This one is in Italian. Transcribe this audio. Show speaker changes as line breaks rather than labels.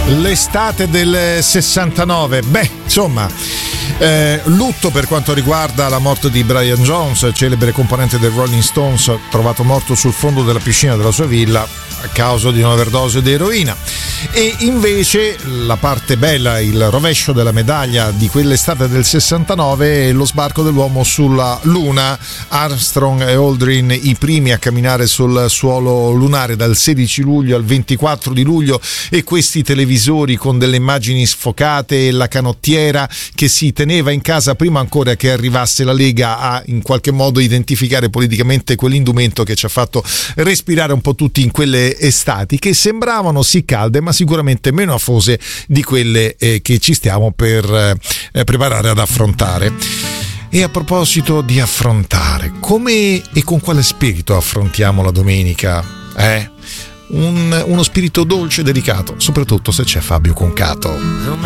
L'estate del 69, insomma, lutto per quanto riguarda la morte di Brian Jones, celebre componente del Rolling Stones, trovato morto sul fondo della piscina della sua villa a causa di un'overdose di eroina. E invece la parte bella, il rovescio della medaglia di quell'estate del 69 è lo sbarco dell'uomo sulla Luna. Armstrong e Aldrin i primi a camminare sul suolo lunare dal 16 luglio al 24 di luglio, e questi televisori con delle immagini sfocate e la canottiera che si teneva in casa prima ancora che arrivasse la Lega a in qualche modo identificare politicamente quell'indumento che ci ha fatto respirare un po' tutti in quelle estati che sembravano sì calde ma sicuramente meno afose di quelle che ci stiamo per preparare ad affrontare. E a proposito di affrontare, come e con quale spirito affrontiamo la domenica? Uno spirito dolce e delicato, soprattutto se c'è Fabio Concato.